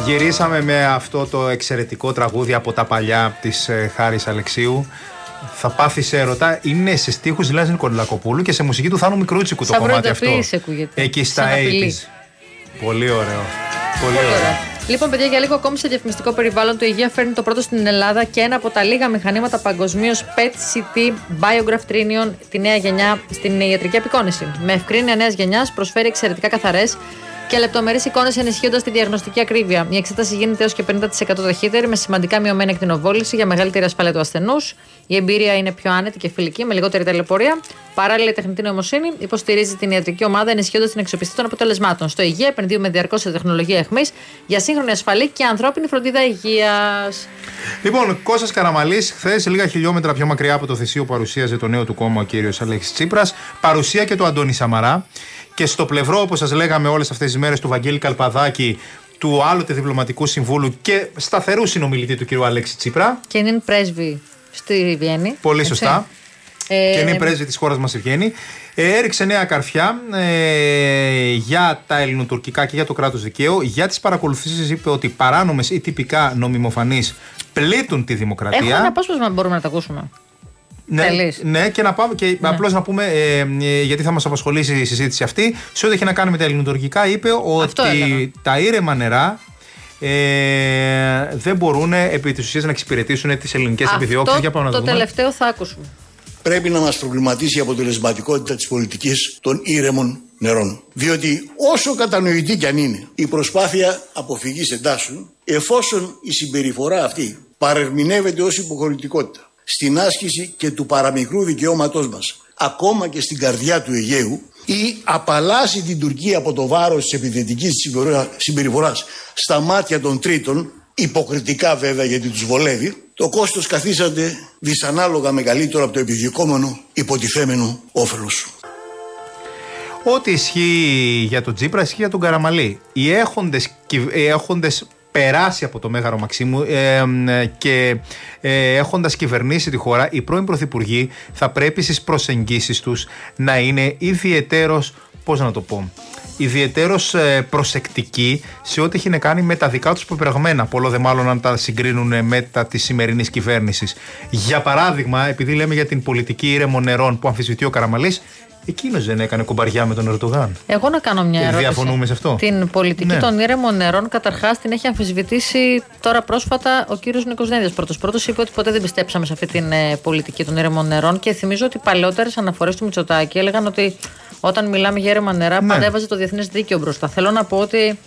Γυρίσαμε με αυτό το εξαιρετικό τραγούδι από τα παλιά της Χάρης Αλεξίου. Θα πάθεις έρωτα. Είναι σε στίχους Λάζη Νικολακοπούλου και σε μουσική του Θάνου Μικρούτσικου το κομμάτι αυτό. Εκεί στα 80's. Πολύ ωραίο. Πολύ ωραίο. Λοιπόν, παιδιά, για λίγο ακόμη σε διαφημιστικό περιβάλλον, το Υγεία φέρνει το πρώτο στην Ελλάδα και ένα από τα λίγα μηχανήματα παγκοσμίως PET-CT Biograph Trinion, τη νέα γενιά στην ιατρική απεικόνηση. Με ευκρίνεια νέας γενιάς προσφέρει εξαιρετικά καθαρές και λεπτομερείς εικόνες, ενισχύοντας τη διαγνωστική ακρίβεια. Η εξέταση γίνεται έως και 50% ταχύτερη, με σημαντικά μειωμένη ακτινοβόληση για μεγαλύτερη ασφάλεια του ασθενούς. Η εμπειρία είναι πιο άνετη και φιλική, με λιγότερη ταλαιπωρία. Παράλληλα, η τεχνητή νοημοσύνη υποστηρίζει την ιατρική ομάδα, ενισχύοντας την αξιοπιστία των αποτελεσμάτων. Στο Υγεία επενδύουμε διαρκώς σε τεχνολογία αιχμής για σύγχρονη ασφαλή και ανθρώπινη φροντίδα υγείας. Λοιπόν, Κώστας Καραμαλής, χθες λίγα χιλιόμετρα πιο μακριά από το θεσίο παρουσίαζε το νέο του κόμμα ο κύριος Αλέξης Τσίπρας. Παρουσία και του Αντώνη Σαμαρά. Και στο πλευρό, όπως σας λέγαμε όλες αυτές τις μέρες, του Βαγγέλη Καλπαδάκη, του άλλοτε διπλωματικού συμβούλου και σταθερού συνομιλητή του κ. Αλέξη Τσίπρα. Και είναι πρέσβη στη Βιέννη. Πολύ σωστά. Και είναι πρέσβη της χώρας μας η Βιέννη. Έριξε νέα καρφιά για τα ελληνοτουρκικά και για το κράτος δικαίου. Για τις παρακολουθήσεις είπε ότι παράνομες ή τυπικά νομιμοφανείς πλήττουν τη δημοκρατία. Έχω ένα απόσπασμα, μπορούμε να τα ακούσουμε. Ναι, και να πάμε και απλώς να πούμε, γιατί θα μας απασχολήσει η συζήτηση αυτή, σε ό,τι έχει να κάνει με τα ελληνοτουρκικά, είπε ότι τα ήρεμα νερά δεν μπορούν επί της ουσίας να εξυπηρετήσουν τις ελληνικές επιδιώξεις. Για πάμε να το τελευταίο θα ακούσουμε. Πρέπει να μας προβληματίσει η αποτελεσματικότητα της πολιτικής των ήρεμων νερών. Διότι όσο κατανοητή κι αν είναι η προσπάθεια αποφυγής εντάσεων, εφόσον η συμπεριφορά αυτή παρερμηνεύεται ως υποχωρητικότητα στην άσκηση και του παραμικρού δικαιώματός μας, ακόμα και στην καρδιά του Αιγαίου, ή απαλλάσσει την Τουρκία από το βάρος της επιθετικής συμπεριφοράς στα μάτια των τρίτων, υποκριτικά βέβαια γιατί τους βολεύει, το κόστος καθίσταται δυσανάλογα μεγαλύτερο από το επιδιωκόμενο υποτιθέμενο όφελος. Ό,τι ισχύει για τον Τσίπρα ισχύει για τον Καραμαλή. Οι έχοντες περάσει από το Μέγαρο Μαξίμου και έχοντας κυβερνήσει τη χώρα, οι πρώην πρωθυπουργοί θα πρέπει στις προσεγγίσεις τους να είναι ιδιαιτέρως, πώς να το πω, ιδιαιτέρως προσεκτικοί σε ό,τι έχει να κάνει με τα δικά τους πεπραγμένα, πολλό δε μάλλον αν τα συγκρίνουν με τα της σημερινής κυβέρνησης. Για παράδειγμα, επειδή λέμε για την πολιτική ήρεμων νερών που αμφισβητεί ο Καραμαλής, εκείνος δεν έκανε κουμπαριά με τον Ερντογάν? Εγώ να κάνω μια ερώτηση. Διαφωνούμε σε αυτό? Την πολιτική των ήρεμων νερών, καταρχάς, την έχει αμφισβητήσει τώρα πρόσφατα ο κύριος Νίκος Δένδιας. Πρώτος είπε ότι ποτέ δεν πιστέψαμε σε αυτή την πολιτική των ήρεμων νερών και θυμίζω ότι παλαιότερες αναφορές του Μητσοτάκη έλεγαν ότι όταν μιλάμε για ήρεμα νερά, πάντα έβαζε το διεθνές δίκαιο μπροστά. Θέλω να πω ότι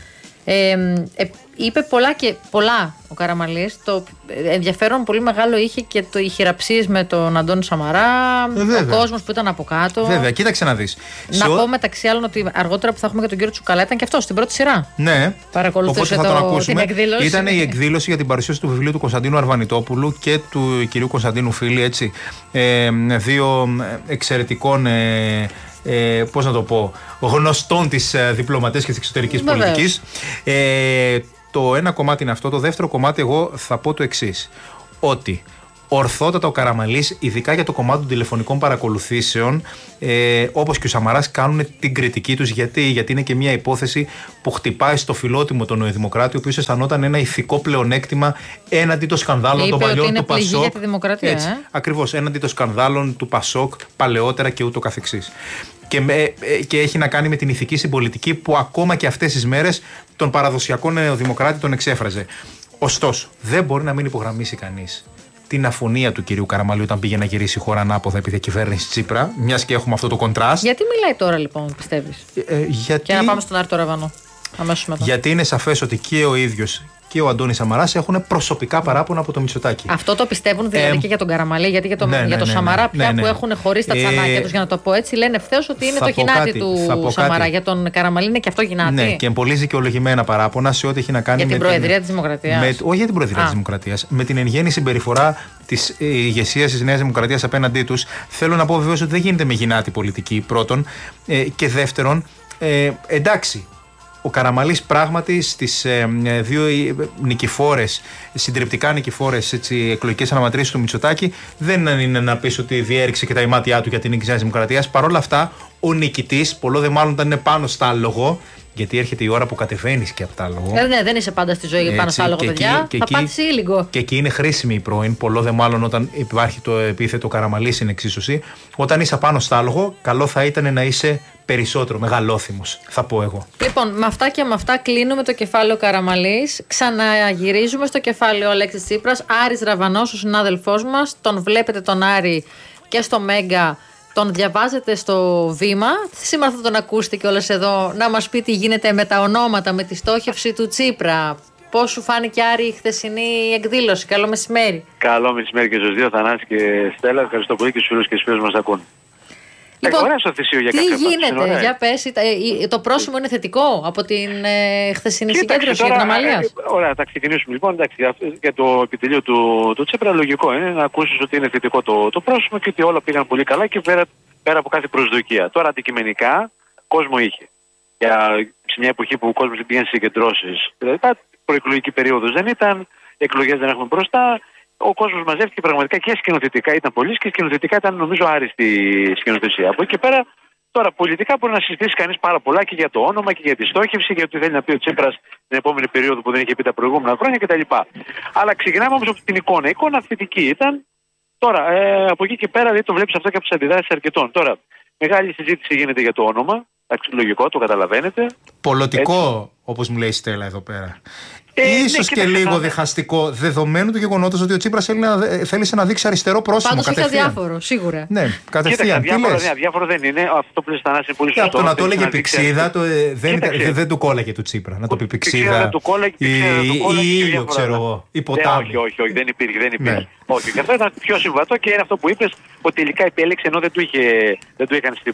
είπε πολλά ο Καραμαλής. Το ενδιαφέρον πολύ μεγάλο είχε και οι χειραψίες με τον Αντώνη Σαμαρά, ο κόσμος που ήταν από κάτω. Βέβαια, κοίταξε να δεις. Να πω μεταξύ άλλων ότι αργότερα που θα έχουμε και τον κύριο Τσουκαλά ήταν και αυτό στην πρώτη σειρά. Ναι, παρακολουθούσε την εκδήλωση. Ήταν η εκδήλωση για την παρουσίαση του βιβλίου του Κωνσταντίνου Αρβανιτόπουλου και του κυρίου Κωνσταντίνου Φίλη, έτσι. Δύο εξαιρετικών. Πώς να το πω, γνωστών της διπλωματίας και της εξωτερικής πολιτικής. Το ένα κομμάτι είναι αυτό. Το δεύτερο κομμάτι, εγώ θα πω το εξής. Ότι ορθότατα ο Καραμαλής, ειδικά για το κομμάτι των τηλεφωνικών παρακολουθήσεων, όπως και ο Σαμαράς, κάνουν την κριτική τους. Γιατί είναι και μια υπόθεση που χτυπάει στο φιλότιμο τον Νεοδημοκράτη, ο οποίος αισθανόταν ένα ηθικό πλεονέκτημα έναντι των σκανδάλων των παλιών του Πασόκ. Για τη δημοκρατία, ακριβώς, έναντι των σκανδάλων του Πασόκ παλαιότερα και ούτω καθεξής. Και έχει να κάνει με την ηθική συμπολιτική που ακόμα και αυτές τις μέρες τον παραδοσιακό νεοδημοκράτη τον εξέφραζε. Ωστόσο, δεν μπορεί να μην υπογραμμίσει κανείς την αφωνία του κυρίου Καραμαλή όταν πήγε να γυρίσει η χώρα ανάποδα επί διακυβέρνηση Τσίπρα, μιας και έχουμε αυτό το κοντράστ. Γιατί μιλάει τώρα λοιπόν, πιστεύεις? Και να πάμε στον Άρη Ραβανό αμέσως μετά. Γιατί είναι σαφές ότι και ο ίδιος και ο Αντώνης Σαμαράς έχουν προσωπικά παράπονα από το Μητσοτάκη. Αυτό το πιστεύουν δηλαδή και για τον Καραμαλή, γιατί για το Σαμαρά πια που έχουν χωρίσει τα τσανάκια τους, για να το πω έτσι, λένε ευθέως ότι είναι το γυνάτι του Σαμαρά. Για τον Καραμαλή είναι και αυτό γυνάτι. Ναι, και πολύ δικαιολογημένα παράπονα σε ό,τι έχει να κάνει για την Προεδρία της Δημοκρατίας. Όχι για την Προεδρία της Δημοκρατίας. Με την εν γέννη συμπεριφορά της ηγεσίας της Νέας Δημοκρατίας απέναντί τους. Θέλω να πω βεβαίως ότι δεν γίνεται με γυνάτη πολιτική, πρώτον. Και δεύτερον, εντάξει. Ο Καραμαλής πράγματι στις δύο νικηφόρες, συντριπτικά νικηφόρες εκλογικές αναμετρήσεις του Μητσοτάκη δεν είναι να πεις ότι διέριξε και τα ημάτια του για την νίκη της Νέας Δημοκρατίας. Παρ' όλα αυτά, ο νικητής, πολλό δε μάλλον όταν είναι πάνω στα άλογο. Γιατί έρχεται η ώρα που κατεβαίνεις και από τα άλογο. Ναι, δεν είσαι πάντα στη ζωή πάνω στα άλογο, παιδιά. Θα πάτησε λίγο. Και εκεί είναι χρήσιμη η πρώην. Πολλό δε μάλλον όταν υπάρχει το επίθετο καραμαλής στην εξίσωση. Όταν είσαι πάνω στα άλογο, καλό θα ήταν να είσαι περισσότερο μεγαλόθυμος, θα πω εγώ. Λοιπόν, με αυτά και με αυτά κλείνουμε το κεφάλαιο Καραμαλής. Ξαναγυρίζουμε στο κεφάλαιο Αλέξης Τσίπρας. Άρης Ραβανός, ο συνάδελφός μας. Τον βλέπετε τον Άρη και στο Μέγκα. Τον διαβάζετε στο Βήμα. Σήμερα θα τον ακούσετε κιόλας εδώ να μας πει τι γίνεται με τα ονόματα, με τη στόχευση του Τσίπρα. Πώς σου φάνηκε, Άρη, η χθεσινή εκδήλωση? Καλό μεσημέρι. Καλό μεσημέρι και στους δύο, Θανάση και Στέλλα. Ευχαριστώ πολύ και στους φίλους και στις φίλες μας ακούν. Λοιπόν, τι γίνεται, για πες, το πρόσημο είναι θετικό από την χθεσινή συγκέντρωση για την Αμαλίας? Ωραία, θα ξεκινήσουμε λοιπόν. Εντάξει, για το επιτελείο του Τσίπρα, λογικό είναι να ακούσεις ότι είναι θετικό το πρόσημο και ότι όλα πήγαν πολύ καλά και πέρα από κάθε προσδοκία. Τώρα αντικειμενικά κόσμο είχε. Σε μια εποχή που ο κόσμος πήγαινε στις συγκεντρώσεις, δηλαδή προεκλογική περίοδος δεν ήταν, εκλογές δεν έχουμε μπροστά. Ο κόσμος μαζεύτηκε πραγματικά και σκηνοθετικά ήταν πολλοί και σκηνοθετικά ήταν νομίζω άριστη σκηνοθεσία. Από εκεί και πέρα, τώρα πολιτικά μπορεί να συζητήσει κανείς πάρα πολλά και για το όνομα και για τη στόχευση και ότι θέλει να πει ο Τσίπρας την επόμενη περίοδο που δεν είχε πει τα προηγούμενα χρόνια κτλ. Αλλά ξεκινάμε όμως από την εικόνα. Η εικόνα θετική ήταν. Τώρα, από εκεί και πέρα, δηλαδή το βλέπεις αυτό και από τις αντιδράσεις αρκετών. Τώρα, μεγάλη συζήτηση γίνεται για το όνομα. Λογικό, το καταλαβαίνετε. Πολιτικό, όπως μου λέει η Στέλλα εδώ πέρα. Ίσως και λίγο διχαστικό, δεδομένου του γεγονότος ότι ο Τσίπρας θέλησε να δείξει αριστερό πρόσημο. Πάντως είχε αδιάφορο, σίγουρα. Ναι, κατευθείαν. Αδιάφορο δεν είναι. Αυτό που λες, Θανάση, είναι πολύ σωστό. Το να το έλεγε πηξίδα δεν του κόλλαγε του Τσίπρα. Να το πει πηξίδα ή ήλιο, ξέρω εγώ. Ή ποτάμι. Όχι, δεν υπήρχε. Όχι, και αυτό ήταν πιο συμβατό και είναι αυτό που είπες, ότι τελικά επέλεξε ενώ δεν του είχαν στην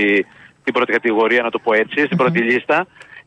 πρώτη κατηγορία, να το πω έτσι, στην πρώτη λίστα.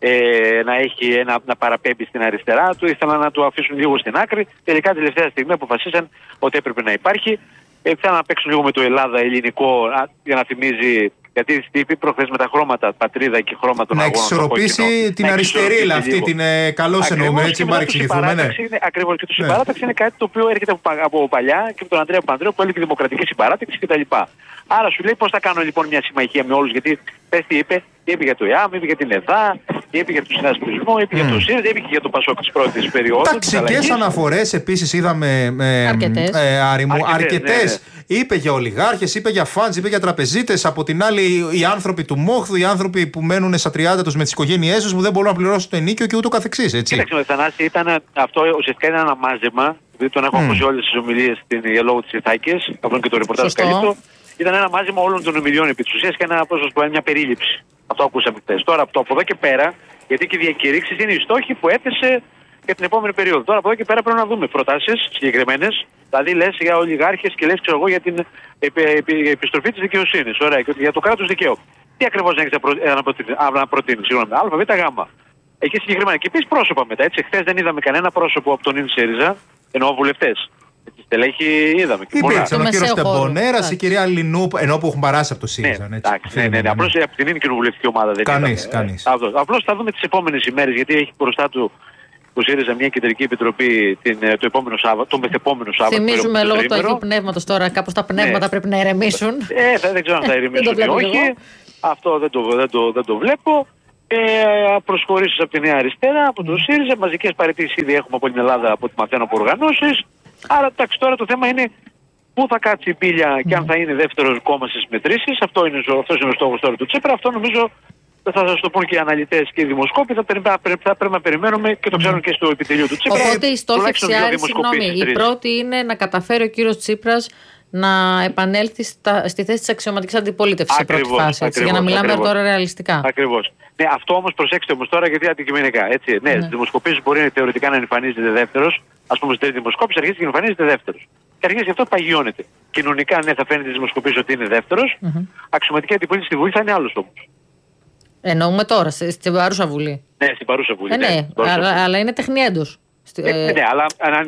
Να παραπέμπει στην αριστερά του, ήθελαν να του αφήσουν λίγο στην άκρη. Τελικά, τελευταία στιγμή αποφασίσαν ότι έπρεπε να υπάρχει. Ήθελαν να παίξουν λίγο με το Ελλάδα ελληνικό για να θυμίζει. Γιατί είπε προχθές με τα χρώματα, πατρίδα και χρώμα των αγώνων. Να εξισορροπήσει την αριστερίλα αυτή, την καλώς εννοούμε, έτσι μην παρεξηγηθούμε. Ακριβώς, και το συμπαράταξη είναι κάτι το οποίο έρχεται από παλιά και από τον Ανδρέα Παπανδρέου που έλεγε δημοκρατική συμπαράταξη κτλ. Άρα σου λέει πώς θα κάνω λοιπόν μια συμμαχία με όλους, γιατί πες τι είπε για το ΕΑΜ, είπε για την ΕΔΑ, είπε για τον συνασπισμό, είπε για το ΣΥΡΙΖΑ, είπε και για το ΠΑΣΟΚ της πρώτης περίοδου. Ταξικές αναφορές επίσης είδαμε αρκετές. Είπε για ολιγάρχες, είπε για φαντς, είπε για τραπεζίτες. Από την άλλη, οι άνθρωποι του Μόχθου, οι άνθρωποι που μένουν στα 30 τους με τις οικογένειές τους, που δεν μπορούν να πληρώσουν το ενίκιο και ούτω καθεξής. Κοίταξε, Θανάση, αυτό ουσιαστικά είναι ένα μάζεμα. Δηλαδή τον έχω ακούσει όλες τις ομιλίες για λόγω της Ιθάκης, αυτό και το ρεπορτάζ καλύπτω. Ήταν ένα μάζεμα όλων των ομιλιών επί της ουσίας και μια περίληψη. Αυτό ακούσαμε χθες. Τώρα από εδώ και πέρα, γιατί και οι διακηρύξεις είναι οι στόχοι που έθεσε για την επόμενη περίοδο. Τώρα από εδώ και πέρα πρέπει να δούμε προτάσεις συγκεκριμένες. Δηλαδή λες για ολιγάρχες και λες για την επιστροφή της δικαιοσύνης. Ωραία, και για το κράτος δικαίου. Τι ακριβώς έχεις να προτείνεις, Α, Β, Γ. Εκεί συγκεκριμένα. Και επίσης πρόσωπα μετά. Έτσι, χθες δεν είδαμε κανένα πρόσωπο από τον ΙΝ ΣΥΡΙΖΑ, ενώ βουλευτές. Τη στελέχη είδαμε. Υπήρξε ο κύριος Τεμπονέρας, η κυρία Λινού, ενώ που έχουν περάσει από το ΣΥΡΙΖΑ. Ναι. Απλώς από την κοινοβουλευτική ομάδα δεν Κανείς. Απλώς θα δούμε τις επόμενες ημέρες, γιατί έχει μπροστά του που ΣΥΡΙΖΑ μια κεντρική επιτροπή το επόμενο Σάββατο, το μεθεπόμενο Σάββατο. Θυμίζουμε λόγω του Αγίου Πνεύματος τώρα, κάπως τα πνεύματα πρέπει να ηρεμήσουν. Δεν ξέρω αν θα ηρεμήσουν ή όχι. Αυτό δεν το βλέπω. Προσχωρήσεις από τη Νέα Αριστερά, από το ΣΥΡΙΖΑ, μαζικές παραιτήσεις ήδη έχουμε από την Ελλάδα, από ό,τι μαθαίνω από οργανώσεις. Άρα, εντάξει, τώρα το θέμα είναι πού θα κάτσει η πύλια και αν θα είναι δεύτερο κόμμα στις μετρήσεις. Αυτός είναι ο στόχος τώρα του Τσίπρα. Αυτό νομίζω θα σας το πούν και οι αναλυτές και οι δημοσκόποι. Θα πρέπει να περιμένουμε και το ξέρουν και στο επιτελείο του Τσίπρα. Οπότε η στόχευση, η πρώτη είναι να καταφέρει ο κύριος Τσίπρας να επανέλθει στη θέση της αξιωματικής αντιπολίτευσης σε πρώτη φάση. Για να μιλάμε τώρα ρεαλιστικά. Ακριβώς. Ναι, αυτό όμως προσέξτε όμως τώρα γιατί αντικειμενικά. Έτσι, ναι, στις δημοσκοπήσεις μπορεί θεωρητικά να εμφανίζεται δεύτερος. Ας πούμε, στη δημοσκόπηση αρχίζει και εμφανίζεται δεύτερος. Και αρχίζει και αυτό παγιώνεται. Κοινωνικά, ναι, θα φαίνεται στη δημοσκοπήση ότι είναι δεύτερος. Αξιωματική αντιπολίτευση στη Βουλή θα είναι άλλος όμως. Εννοούμε τώρα, στην παρούσα Βουλή. Ναι, στην παρούσα Βουλή. Ναι, αλλά είναι τεχνιέντος. Ναι, αλλά αν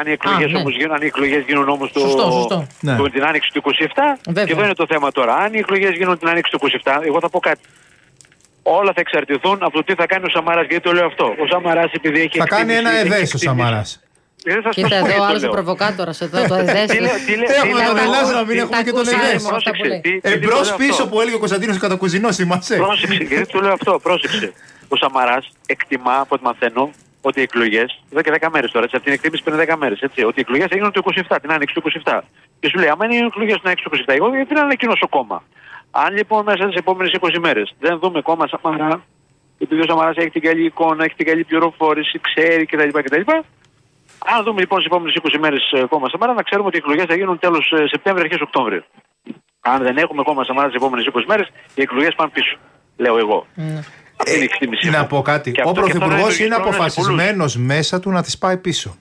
οι εκλογές γίνουν όμως την άνοιξη του 27, και εδώ είναι το θέμα τώρα. Αν οι εκλογές γίνουν την άνοιξη του 27, εγώ θα πω κάτι. Όλα θα εξαρτηθούν από το τι θα κάνει ο Σαμαράς. Γιατί το λέω αυτό. Ο Σαμαράς επειδή έχει. Θα κάνει ένα ΕΔΕΣ ο Σαμαράς. Κοίτα εδώ, άλλος ο προβοκάτορας εδώ, το ΕΔΕΣ. Έχουμε τον Ελλάς να μην έχουμε και τον ΕΔΕΣ. Εμπρός πίσω που έλεγε ο Κωνσταντίνος Κατακουζινός, θυμάσαι. Πρόσεξε, γιατί του λέω αυτό, πρόσεξε. Ο Σαμαράς εκτιμά, από ό,τι μαθαίνω, ότι οι εκλογές, εδώ και 10 μέρες τώρα, αυτή την εκτίμηση πριν 10 μέρες, ότι οι εκλογές έγιναν το 27, την άνοιξη του 27. Και σου λέει, άμα είναι οι εκλογές την άνοιξη του 27, εγώ γιατί να ανακοινώσω κόμμα. Αν λοιπόν μέσα στις επόμενες 20 μέρες δεν δούμε κόμμα Σαμαρά, επειδή ο Σαμαράς έχει την καλή εικόνα, έχει την καλή πληροφόρηση, ξέρει κτλ. Αν δούμε λοιπόν στις επόμενες 20 μέρες κόμμα Σαμαρά, να ξέρουμε ότι οι εκλογές θα γίνουν τέλος Σεπτέμβρη, αρχές Οκτώβρη. Αν δεν έχουμε κόμμα Σαμαρά τις επόμενες 20 μέρες, οι εκλογές πάνε πίσω. Λέω εγώ. Να πω κάτι. Ο Πρωθυπουργός είναι αποφασισμένος μέσα του να τις πάει πίσω.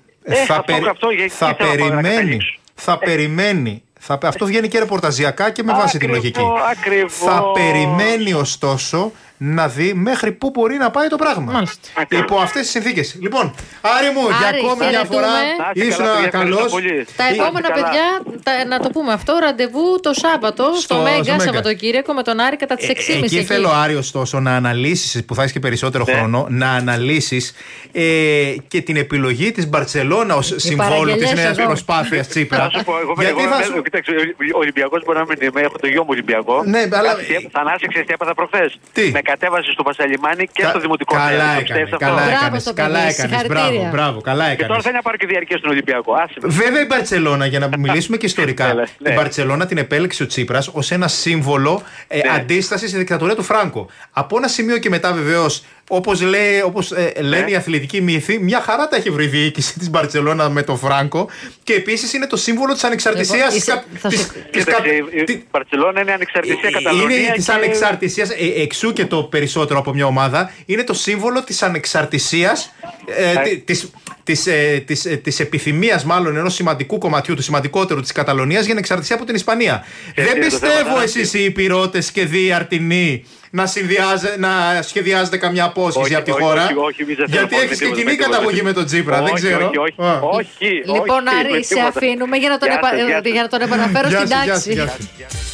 Θα περιμένει. Αυτό βγαίνει και ρεπορταζιακά και με βάση τη λογική. Θα περιμένει ωστόσο να δει μέχρι πού μπορεί να πάει το πράγμα. Υπό αυτές τις συνθήκες. Λοιπόν, Άρη μου, για ακόμη μια φορά ήσουν καλός. Τα επόμενα παιδιά, να το πούμε αυτό, ραντεβού το Σάββατο στο Μέγκα Σαββατοκύριακο με τον Άρη κατά τις 6.30. Εκεί θέλω, Άρη, ωστόσο, να αναλύσεις, που θα έχεις και περισσότερο χρόνο, να αναλύσεις και την επιλογή της Μπαρτσελώνα ως συμβόλου της νέας προσπάθειας Τσίπρα. Κοίταξε, ο Ολυμπιακός μπορεί να μην είμαι, έχω το γιο μου Ολυμπιακό. Θανάση, ξέρεις τι έπαθα προχθές. Με κατέβασε στο Πασαλιμάνι και στο Δημοτικό Θέατρο. Καλά έκανες. Μπράβο, καλά έκανες. Και τώρα θέλει να πάρει και διαρκεία στον Ολυμπιακό. Βέβαια η Μπαρτσελώνα, για να μιλήσουμε και ιστορικά, την Μπαρτσελώνα την επέλεξε ο Τσίπρας ως ένα σύμβολο αντίστασης στη δικτατορία του Φράνκο. Από ένα σημείο και μετά, βεβαίως, όπως λένε οι αθλητικοί μύθοι, μια χαρά τα έχει βρει η διοίκηση της Μπαρτσελώνα με τον Φράνκο και επίσης είναι το σύμβολο της ανεξαρτησίας. Η Μπαρτσελώνα είναι ανεξαρτησία Καταλωνία. Είναι της ανεξαρτησίας, εξού και το περισσότερο από μια ομάδα, είναι το σύμβολο της ανεξαρτησίας, της επιθυμίας μάλλον ενός σημαντικού κομματιού, του σημαντικότερου της Καταλωνίας για ανεξαρτησία από την Ισπανία. Δεν πιστεύω εσείς οι Υπηρώτες και διαρτηνοί να σχεδιάζετε καμιά απόσχεση από τη χώρα. Γιατί έχεις και κοινή καταγωγή με τον Τσίπρα, δεν ξέρω. Όχι. Λοιπόν, Άρη, σε αφήνουμε για να τον επαναφέρω στην τάξη.